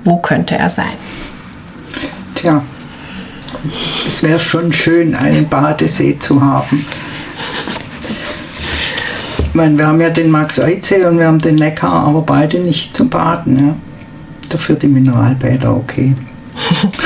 Wo könnte er sein? Tja, es wäre schon schön, einen Badesee zu haben. Ich meine, wir haben ja den Max-Eyck-See und wir haben den Neckar, aber beide nicht zum Baden. Ja. Dafür die Mineralbäder, okay.